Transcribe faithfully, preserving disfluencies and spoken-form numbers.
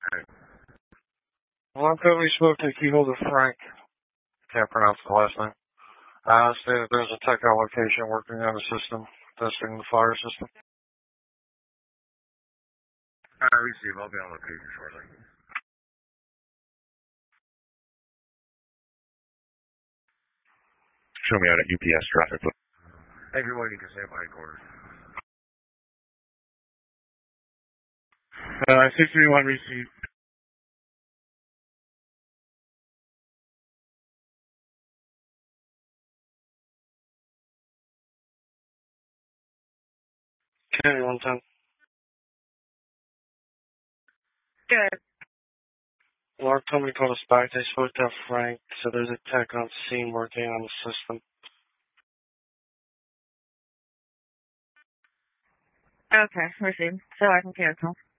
Well, I'm we spoke to keyholder Frank. Can't pronounce the last name. Uh, stated there's a tech on location working on the system, testing the fire system. I receive. I'll be on location shortly. Show me out at U P S traffic. Everyone, you can stand by headquarters. Uh, six three one receive. Okay, one ten. Good. Mark told me to call us back. They spoke to Frank, so there's a tech on scene working on the system. Okay, received. So I can cancel.